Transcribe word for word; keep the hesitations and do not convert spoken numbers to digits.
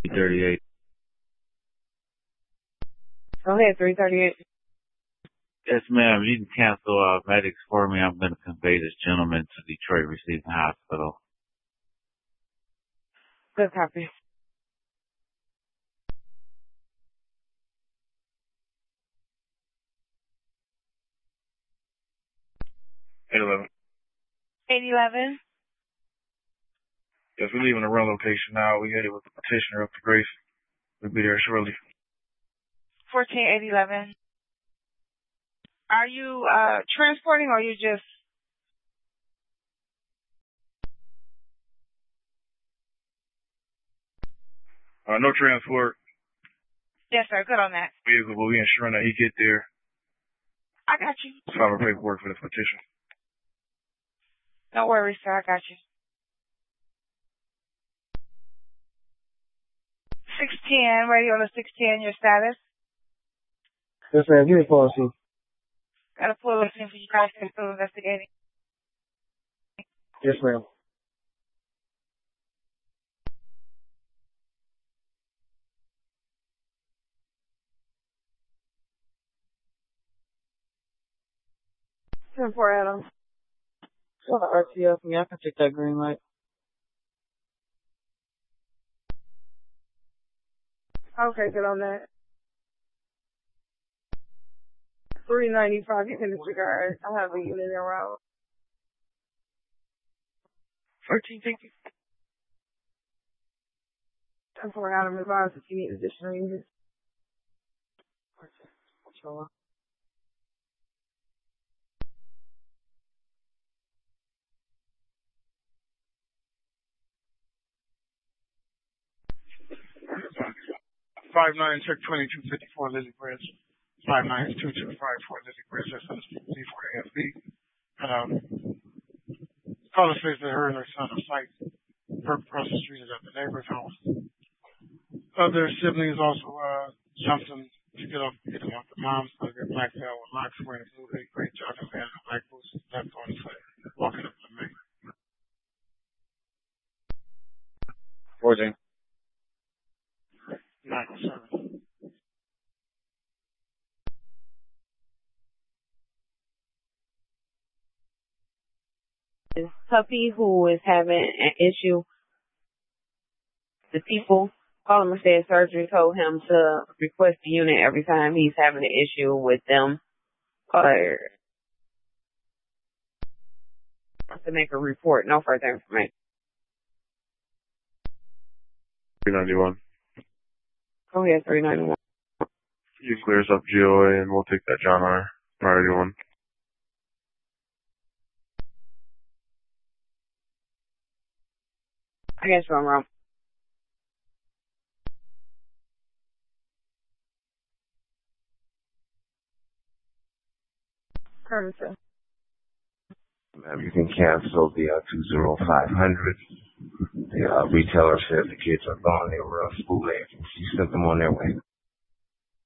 thirty-eight. Go ahead, three thirty-eight. Yes, ma'am. You can cancel uh, medics for me. I'm going to convey this gentleman to Detroit Receiving Hospital. Good copy. eight eleven. eight eleven. Yes, we're leaving the run location now. We headed with the petitioner up to Grace. We'll be there shortly. fourteen eight eleven. Are you uh transporting or you just... Uh, no transport. Yes, sir. Good on that. Vehicle, but we ensuring that he get there. I got you. File our paperwork for the petition. No worries, sir. I got you. six ten, ready on the six ten, your status? Yes, ma'am. Give me a policy. Got a full listing for you guys to still investigating. Yes, ma'am. ten four, Adam. Saw the R T F me. I can take that green light. Okay, good on that. three ninety-five, you can disregard. I have a unit in route. fourteen, thank you. ten four, Adam, advise if you need additional units. Control. five nine, check twenty-two fifty-four Lily Bridge. five nine two two five four Lily Bridge, S S P four A F B. Um, caller says that her and her son are sight across the street at the neighbor's house. Other siblings also uh, jumped them to get off, get them off the mom's. So they're black tail with locks wearing a blue hoodie, gray jogging pants, and black boots, left on his foot, walking up the main. fourteen. nine oh seven. Puppy who is having an issue, the people calling him said surgery told him to request the unit every time he's having an issue with them or to make a report. No further information. three ninety-one. Go ahead, three ninety-one. You clears up G O A and we'll take that John R. Priority one. I guess I'm wrong. Curtis. Ma'am, you can cancel the uh, two zero five hundred. The uh, retailer said the kids are gone. They were uh, school age. She sent them on their way.